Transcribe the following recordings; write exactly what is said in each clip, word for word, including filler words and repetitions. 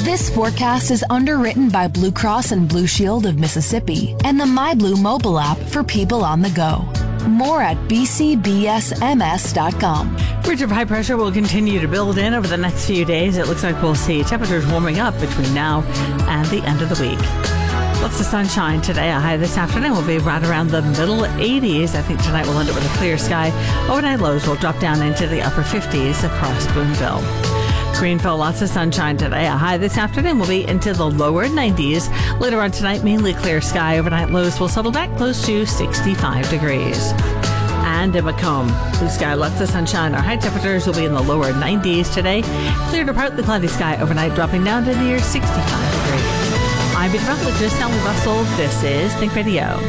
This forecast is underwritten by Blue Cross and Blue Shield of Mississippi and the MyBlue mobile app for people on the go. More at b c b s m s dot com. Ridge of high pressure will continue to build in over the next few days. It looks like we'll see temperatures warming up between now and the end of the week. Lots of sunshine today. A high this afternoon will be right around the middle eighties. I think tonight we'll end up with a clear sky. Overnight lows will drop down into the upper fifties across Boonville. Greenville, lots of sunshine today. A high this afternoon will be into the lower nineties. Later on tonight, mainly clear sky. Overnight lows will settle back close to sixty-five degrees. And in Macomb, blue sky, lots of sunshine. Our high temperatures will be in the lower nineties today. Clear to partly cloudy sky overnight, dropping down to near sixty-five degrees. I'm meteorologist Sally Russell. This is Think Radio.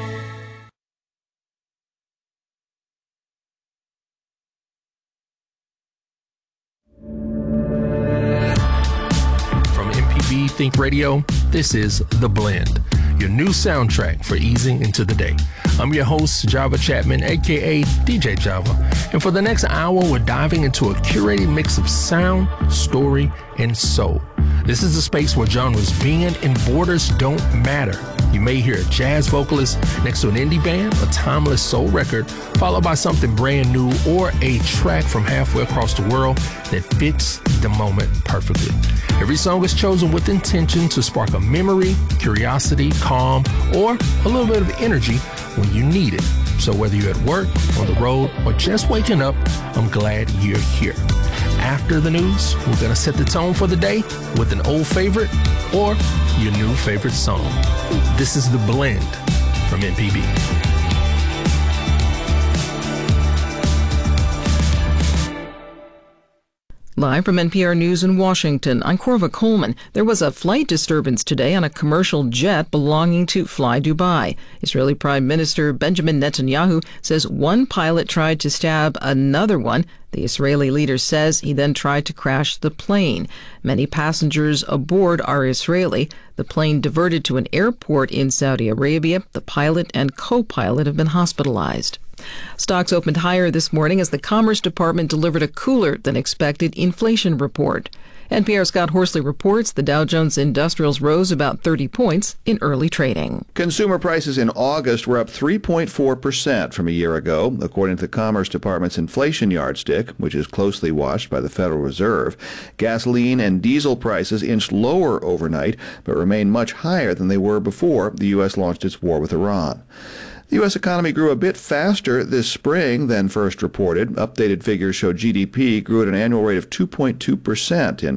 Think Radio, this is The Blend, your new soundtrack for easing into the day. I'm your host, Java Chapman, aka D J Java, and for the next hour, we're diving into a curated mix of sound, story, and soul. This is a space where genres bend and borders don't matter. You may hear a jazz vocalist next to an indie band, a timeless soul record, followed by something brand new, or a track from halfway across the world that fits the moment perfectly. Every song is chosen with intention to spark a memory, curiosity, calm, or a little bit of energy when you need it. So whether you're at work, on the road, or just waking up, I'm glad you're here. After the news, we're going to set the tone for the day with an old favorite or your new favorite song. This is The Blend from M P B. Live from N P R News in Washington, I'm Corva Coleman. There was a flight disturbance today on a commercial jet belonging to Fly Dubai. Israeli Prime Minister Benjamin Netanyahu says one pilot tried to stab another one. The Israeli leader says he then tried to crash the plane. Many passengers aboard are Israeli. The plane diverted to an airport in Saudi Arabia. The pilot and co-pilot have been hospitalized. Stocks opened higher this morning as the Commerce Department delivered a cooler than expected inflation report. N P R's Scott Horsley reports the Dow Jones Industrials rose about thirty points in early trading. Consumer prices in August were up three point four percent from a year ago, according to the Commerce Department's inflation yardstick, which is closely watched by the Federal Reserve. Gasoline and diesel prices inched lower overnight, but remain much higher than they were before the U S launched its war with Iran. The U S economy grew a bit faster this spring than first reported. Updated figures show G D P grew at an annual rate of two point two percent in